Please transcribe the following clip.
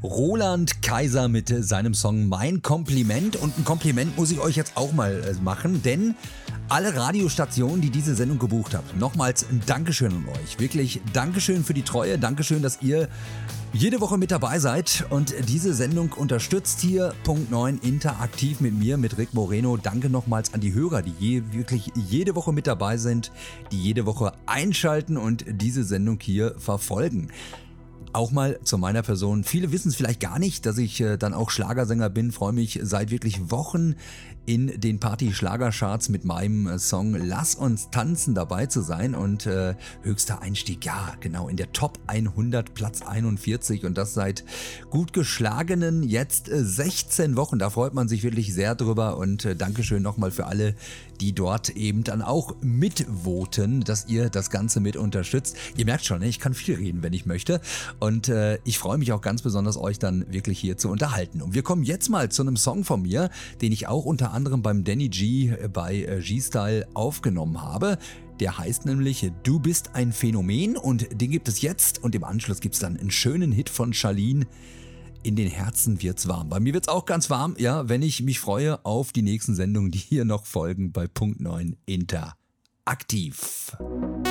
Roland Kaiser mit seinem Song Mein Kompliment. Und ein Kompliment muss ich euch jetzt auch mal machen, denn alle Radiostationen, die diese Sendung gebucht haben, nochmals ein Dankeschön an euch. Wirklich Dankeschön für die Treue, Dankeschön, dass ihr jede Woche mit dabei seid und diese Sendung unterstützt hier. Punkt 9 interaktiv mit mir, mit Rick Moreno. Danke nochmals an die Hörer, die wirklich jede Woche mit dabei sind, die jede Woche einschalten und diese Sendung hier verfolgen. Auch mal zu meiner Person. Viele wissen es vielleicht gar nicht, dass ich dann auch Schlagersänger bin. Freue mich seit wirklich Wochen in den Party-Schlagercharts mit meinem Song Lass uns tanzen dabei zu sein. Und höchster Einstieg, ja genau, in der Top 100, Platz 41. Und das seit gut geschlagenen jetzt 16 Wochen. Da freut man sich wirklich sehr drüber. Und Dankeschön nochmal für alle, die dort eben dann auch mitvoten, dass ihr das Ganze mit unterstützt. Ihr merkt schon, ich kann viel reden, wenn ich möchte. Und ich freue mich auch ganz besonders, euch dann wirklich hier zu unterhalten. Und wir kommen jetzt mal zu einem Song von mir, den ich auch unter anderem beim Danny G bei G-Style aufgenommen habe. Der heißt nämlich Du bist ein Phänomen und den gibt es jetzt. Und im Anschluss gibt es dann einen schönen Hit von Charlene. In den Herzen wird's warm. Bei mir wird's auch ganz warm, ja, wenn ich mich freue auf die nächsten Sendungen, die hier noch folgen bei Punkt 9 interaktiv.